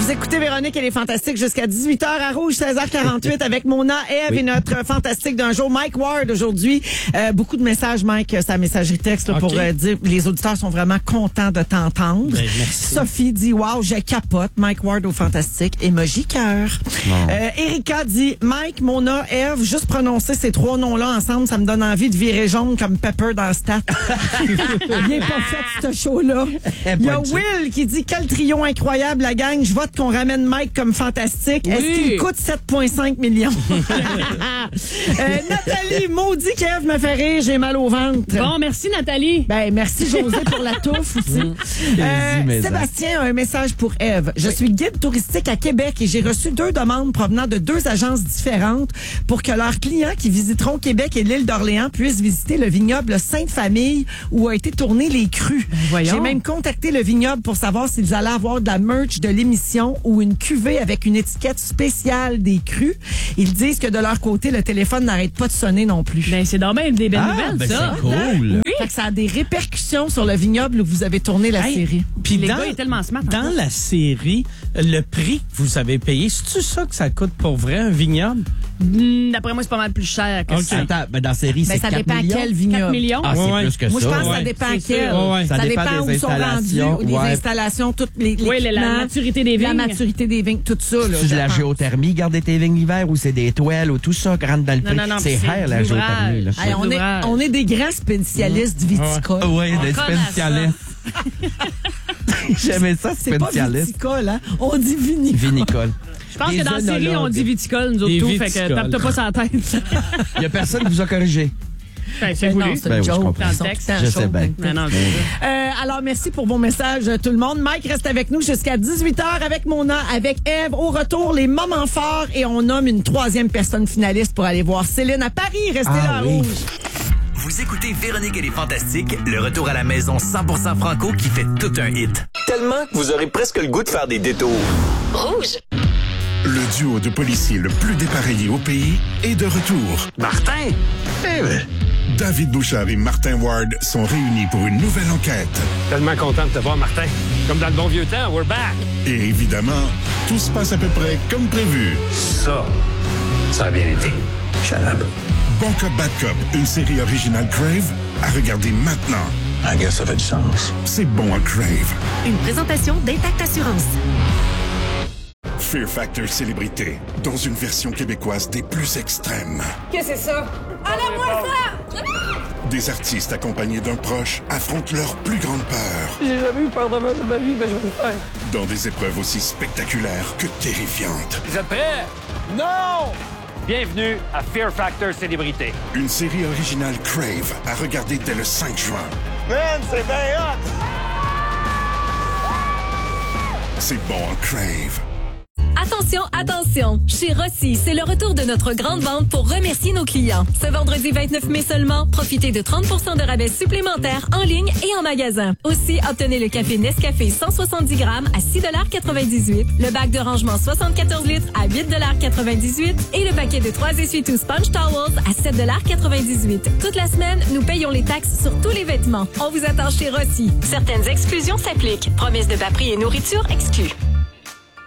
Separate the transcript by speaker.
Speaker 1: Vous écoutez Véronique, elle est fantastique jusqu'à 18h à Rouge, 16h48 avec Mona, Eve et notre fantastique d'un jour, Mike Ward aujourd'hui. Beaucoup de messages, Mike, sa messagerie texte là, pour dire les auditeurs sont vraiment contents de t'entendre.
Speaker 2: Ben, merci.
Speaker 1: Sophie dit wow, je capote. Mike Ward au fantastique. Emoji cœur. Erika dit Mike, Mona, Eve, juste prononcer ces trois noms-là ensemble, ça me donne envie de virer jaune comme Pepper dans Stat. Il est pas fait ce show-là. Il y a Will qui dit quel trio incroyable la gang. Je vote qu'on ramène Mike comme fantastique. Oui. Est-ce qu'il coûte 7,5 millions? Nathalie, maudit qu'Ève me fait rire, j'ai mal au ventre.
Speaker 3: Bon, merci Nathalie.
Speaker 1: Ben, merci José pour la touffe aussi. Sébastien a un message pour Ève. Je suis guide touristique à Québec et j'ai reçu 2 demandes provenant de 2 agences différentes pour que leurs clients qui visiteront Québec et l'île d'Orléans puissent visiter le vignoble Sainte-Famille où a été tourné Les Crus. J'ai même contacté le vignoble pour savoir s'ils allaient avoir de la merch de l'émission ou une cuvée avec une étiquette spéciale des crus. Ils disent que de leur côté, le téléphone n'arrête pas de sonner non plus.
Speaker 3: Ben, c'est dommage des belles nouvelles, ça.
Speaker 2: C'est cool.
Speaker 1: Oui. Fait que ça a des répercussions sur le vignoble où vous avez tourné la série.
Speaker 3: Puis les gars, il est tellement smart.
Speaker 2: Dans la série, le prix que vous avez payé, c'est-tu ça que ça coûte pour vrai, un vignoble?
Speaker 3: D'après moi, c'est pas mal plus cher que ça.
Speaker 4: Attends, ben dans la série, c'est 4
Speaker 1: dépend
Speaker 4: millions.
Speaker 1: à quel vignoble.
Speaker 3: 4 millions?
Speaker 4: Ah, c'est plus que
Speaker 1: Moi, je
Speaker 4: ça.
Speaker 1: pense que ça dépend à quel.
Speaker 4: Ça dépend
Speaker 1: où
Speaker 4: des
Speaker 1: sont rendus,
Speaker 4: installations.
Speaker 1: des installations, toutes les
Speaker 3: la maturité des vignes.
Speaker 1: La maturité des vignes, tout ça. Là,
Speaker 4: C'est de la géothermie, garder tes vignes l'hiver, ou c'est des toiles, ou tout ça rentre dans le prix.
Speaker 3: Non,
Speaker 4: c'est cher, la géothermie. Là.
Speaker 1: Hey, on est des grands spécialistes viticole.
Speaker 4: Oui, des spécialistes. J'aimais ça,
Speaker 1: C'est pas
Speaker 4: spécialiste.
Speaker 1: viticole, hein? On dit vinicole.
Speaker 4: Vinicole.
Speaker 3: Je pense que dans la série, on dit viticole, nous
Speaker 2: Des
Speaker 3: autres, tout, fait que
Speaker 2: viticoles.
Speaker 3: tape-toi pas sur la tête.
Speaker 4: Il y a personne qui vous a corrigé.
Speaker 3: Ben, c'est voulu.
Speaker 1: C'est
Speaker 4: Ben
Speaker 1: une
Speaker 4: oui, je
Speaker 1: joke.
Speaker 4: comprends.
Speaker 1: Ils sont
Speaker 3: Dans le texte.
Speaker 1: tout le temps
Speaker 4: Je sais
Speaker 1: chauds.
Speaker 4: bien.
Speaker 3: Non,
Speaker 1: Alors, merci pour vos messages, tout le monde. Mike reste avec nous jusqu'à 18h avec Mona, avec Ève. Au retour, les moments forts et on nomme une 3e personne finaliste pour aller voir Céline à Paris. Restez là à
Speaker 4: oui.
Speaker 1: Rouge.
Speaker 5: Vous écoutez Véronique et les Fantastiques, le retour à la maison 100% franco qui fait tout un hit. Tellement que vous aurez presque le goût de faire des détours.
Speaker 6: Rouge.
Speaker 7: Le duo de policiers le plus dépareillé au pays est de retour.
Speaker 5: Martin!
Speaker 7: David Bouchard et Martin Ward sont réunis pour une nouvelle enquête.
Speaker 8: Tellement content de te voir, Martin. Comme dans le bon vieux temps, we're back.
Speaker 7: Et évidemment, tout se passe à peu près comme prévu.
Speaker 8: Ça a bien été. Shut up.
Speaker 7: Bon Cop, Bad Cop, une série originale Crave, à regarder maintenant.
Speaker 8: I guess ça fait du sens.
Speaker 7: C'est bon à Crave.
Speaker 6: Une présentation d'Intact Assurance.
Speaker 7: Fear Factor Célébrité, dans une version québécoise des plus extrêmes.
Speaker 9: Qu'est-ce que c'est ça? Enlève-moi ça!
Speaker 7: Des artistes accompagnés d'un proche affrontent leur plus grande peur.
Speaker 9: J'ai jamais eu peur de ma vie, mais je vais le faire.
Speaker 7: Dans des épreuves aussi spectaculaires que terrifiantes.
Speaker 8: Vous êtes prêts? Non! Bienvenue à Fear Factor Célébrité.
Speaker 7: Une série originale Crave, à regarder dès le 5 juin.
Speaker 8: Man, c'est bien hot!
Speaker 7: C'est bon à Crave.
Speaker 6: Attention, attention! Chez Rossi, c'est le retour de notre grande vente pour remercier nos clients. Ce vendredi 29 mai seulement, profitez de 30% de rabais supplémentaires en ligne et en magasin. Aussi, obtenez le café Nescafé 170 grammes à 6,98 $, le bac de rangement 74 litres à 8,98 $ et le paquet de 3 essuie-tout Sponge Towels à 7,98 $. Toute la semaine, nous payons les taxes sur tous les vêtements. On vous attend chez Rossi. Certaines exclusions s'appliquent. Promesse de bas prix et nourriture exclue.